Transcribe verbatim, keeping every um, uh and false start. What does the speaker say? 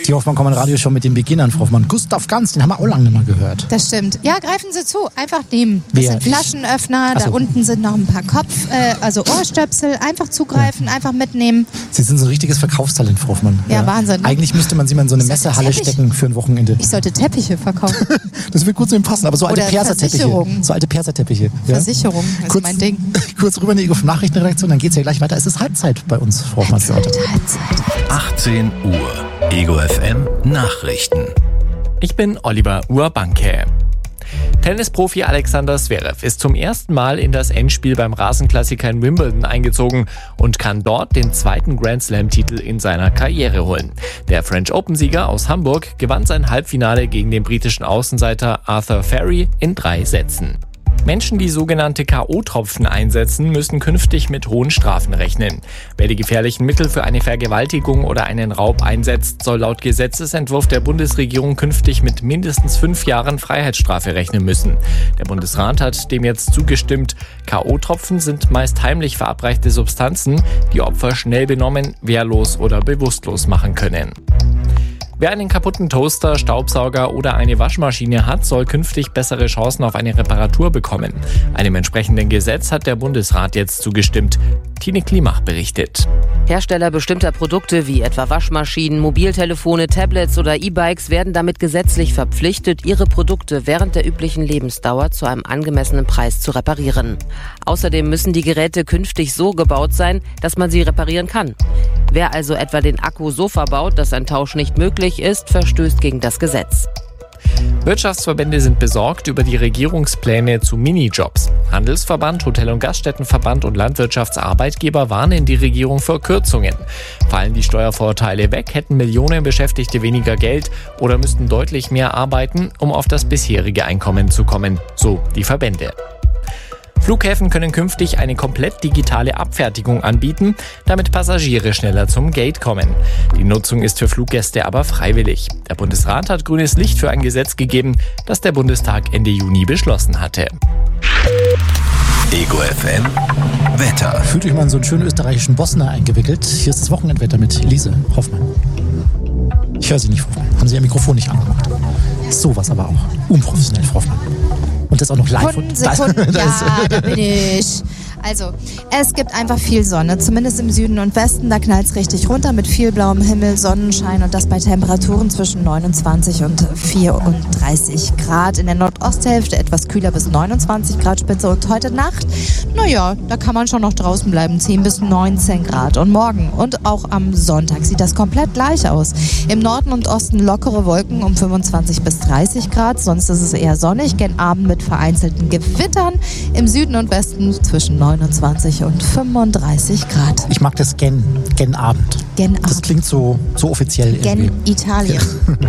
Die Hoffmann Common Radio schon mit den Beginnern, Frau Hoffmann. Gustav Ganz, den haben wir auch lange nicht mehr gehört. Das stimmt. Ja, greifen Sie zu. Einfach nehmen. Das Wer? sind Flaschenöffner. So. Da unten sind noch ein paar Kopf, äh, also Ohrstöpsel. Einfach zugreifen, ja. Einfach mitnehmen. Sie sind so ein richtiges Verkaufstalent, Frau Hoffmann. Ja, ja. Wahnsinn. Ne? Eigentlich müsste man sie mal in so eine Ich Messehalle Teppich. stecken für ein Wochenende. Ich sollte Teppiche verkaufen. Das wird gut zu ihm passen, aber so alte Oder Perserteppiche. Versicherung. So alte Perserteppiche. Ja? Versicherung ist kurz, mein Ding. Kurz rüber in die Nachrichtenredaktion, dann geht's ja gleich weiter. Es ist Halbzeit bei uns, Frau Hoffmann, für heute. Halbzeit. achtzehn Uhr. Ego F M Nachrichten. Ich bin Oliver Urbanke. Tennisprofi Alexander Zverev ist zum ersten Mal in das Endspiel beim Rasenklassiker in Wimbledon eingezogen und kann dort den zweiten Grand-Slam-Titel in seiner Karriere holen. Der French Open-Sieger aus Hamburg gewann sein Halbfinale gegen den britischen Außenseiter Arthur Ferry in drei Sätzen. Menschen, die sogenannte K O-Tropfen einsetzen, müssen künftig mit hohen Strafen rechnen. Wer die gefährlichen Mittel für eine Vergewaltigung oder einen Raub einsetzt, soll laut Gesetzesentwurf der Bundesregierung künftig mit mindestens fünf Jahren Freiheitsstrafe rechnen müssen. Der Bundesrat hat dem jetzt zugestimmt. K O-Tropfen sind meist heimlich verabreichte Substanzen, die Opfer schnell benommen, wehrlos oder bewusstlos machen können. Wer einen kaputten Toaster, Staubsauger oder eine Waschmaschine hat, soll künftig bessere Chancen auf eine Reparatur bekommen. Einem entsprechenden Gesetz hat der Bundesrat jetzt zugestimmt. Tine Klimach berichtet. Hersteller bestimmter Produkte wie etwa Waschmaschinen, Mobiltelefone, Tablets oder E-Bikes werden damit gesetzlich verpflichtet, ihre Produkte während der üblichen Lebensdauer zu einem angemessenen Preis zu reparieren. Außerdem müssen die Geräte künftig so gebaut sein, dass man sie reparieren kann. Wer also etwa den Akku so verbaut, dass ein Tausch nicht möglich ist, verstößt gegen das Gesetz. Wirtschaftsverbände sind besorgt über die Regierungspläne zu Minijobs. Handelsverband, Hotel- und Gaststättenverband und Landwirtschaftsarbeitgeber warnen die Regierung vor Kürzungen. Fallen die Steuervorteile weg, hätten Millionen Beschäftigte weniger Geld oder müssten deutlich mehr arbeiten, um auf das bisherige Einkommen zu kommen, so die Verbände. Flughäfen können künftig eine komplett digitale Abfertigung anbieten, damit Passagiere schneller zum Gate kommen. Die Nutzung ist für Fluggäste aber freiwillig. Der Bundesrat hat grünes Licht für ein Gesetz gegeben, das der Bundestag Ende Juni beschlossen hatte. Ego F M Wetter. Fühlt euch mal in so einen schönen österreichischen Bosner eingewickelt. Hier ist das Wochenendwetter mit Lise Hoffmann. Ich höre Sie nicht, Frau Hoffmann. Haben Sie Ihr Mikrofon nicht angemacht? Sowas aber auch. Unprofessionell, Frau Hoffmann. Und das auch noch live. Sekunden, Sekunden. Da ist- Ja, da bin ich. Also, es gibt einfach viel Sonne, zumindest im Süden und Westen. Da knallt es richtig runter mit viel blauem Himmel, Sonnenschein und das bei Temperaturen zwischen neunundzwanzig und vierunddreißig Grad. In der Nordosthälfte etwas kühler bis neunundzwanzig Grad Spitze und heute Nacht, naja, da kann man schon noch draußen bleiben, zehn bis neunzehn Grad. Und morgen und auch am Sonntag sieht das komplett gleich aus. Im Norden und Osten lockere Wolken um fünfundzwanzig bis dreißig Grad, sonst ist es eher sonnig, gen Abend mit vereinzelten Gewittern. Im Süden und Westen zwischen neunundzwanzig und fünfunddreißig Grad. Ich mag das Gen, Gen Abend. Gen Das Abend. klingt so, so offiziell irgendwie. Gen Italien.